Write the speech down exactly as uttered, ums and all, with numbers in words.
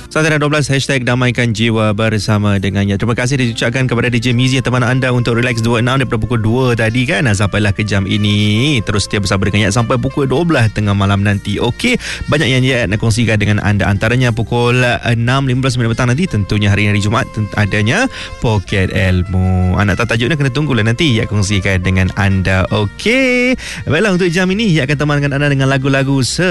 Satu dua belas hashtag damaikan jiwa bersama dengannya. Terima kasih diucapkan kepada D J Mizi yang teman anda untuk Relax dua puluh enam daripada pukul dua tadi kan. Sampailah ke jam ini. Terus setia bersama dengan Yat sampai pukul dua belas tengah malam nanti. Okey, banyak yang Yat nak kongsikan dengan anda. Antaranya pukul enam lima belas minit petang nanti, tentunya hari hari Jumaat adanya Poket Ilmu. Anak tak tajuknya kena tunggulah nanti Yat kongsikan dengan anda. Okey, baiklah untuk jam ini Yat akan temankan anda dengan lagu-lagu se